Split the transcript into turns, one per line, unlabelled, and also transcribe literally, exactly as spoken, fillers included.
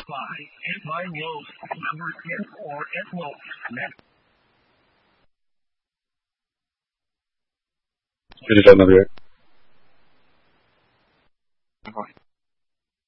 Verify if I know number ten or it will. Next.
Перейдем на две.
Давай.